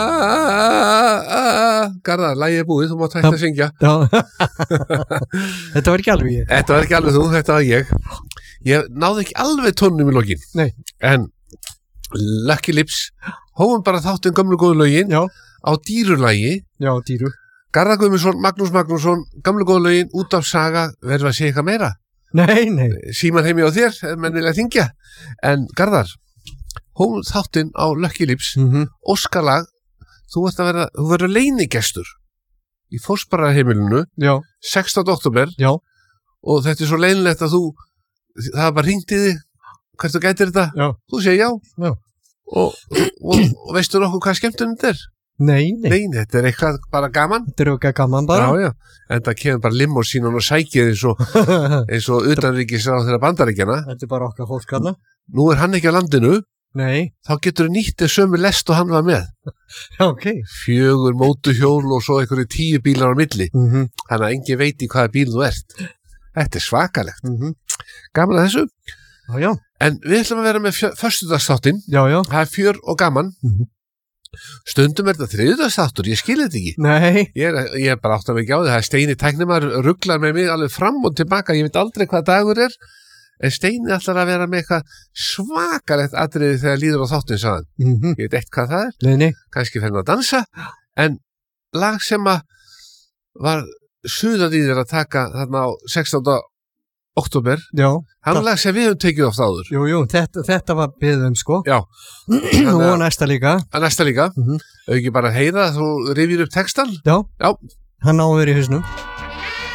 Garðar, lagið búið, þú mátt hægt að syngja. Já. Þetta var ekki alveg ég. Þetta var ekki alveg þú, þetta var ég. Ég náði ekki alveg tónum í lokin. Nei. En Lucky Lips hófum bara þáttinn gömlu góðu lögin Já. á dýrulagi. Já, dýru. Garðar Guðmundsson, Magnús Magnússon, gamlu góðu lögin, út af saga, verðum að segja eitthvað meira. Nei. Síman heimi á þér, menn vilja þingja. En Garðar, hófum þáttinn á Lucky Lips, Óskalag, þú verður leynigestur í Fossbararheimilinu, Já. 16. október. Já. Og þetta svo leynilegt að það bara hringt í þig, hvert þú gætir þetta? Já. Þú segir já. Já. Og veistu nokkuð hvað skemmtunum þetta er? Nei. Þetta er eitthvað bara gaman. Þetta er eitthvað gaman bara. Já. En það kemur bara limósínan og sækið eins og utanríkisráð þeirra Bandaríkjanna. Þetta er bara okkar fólk hana. Nú er hann ekki á landinu. Nei. Þá getur þú nýtt sömu lest og hann var með. Já, ok. 4 mótuhjól og svo einhverju 10 bílar á milli. Þannig að engin veit í hvaða bíl þú ert. Þetta er svakalegt. Gaman að þessu. Já. En við ætlum að vera með föstudagsþáttinn. Já. Það er fjör og gaman. Stundum er þetta þriðjudagsþáttur, ég skil þetta ekki. Nei. Ég er bara átt að mig ekki á því. Það er Steini tæknimar, ruglar með mig alveg fram og tilbaka. Ég veit aldrei hvað dagur er. En Steini ætlar að vera með eitthvað svakalegt atriði þegar líður á þáttinn, sagðan. Ég veit eitt hvað það er. Nei. Kannski fer hann að dansa. En lag sem að var suðað í þér að taka þarna á 16. október. Já. Hann lag sem við höfum tekið oft áður. Jú, þetta var beðum sko. Já. Og næsta líka. Næsta líka. Ekki bara heyra að þú rifjir upp textan. Já. Já. Hann áður í hausnum.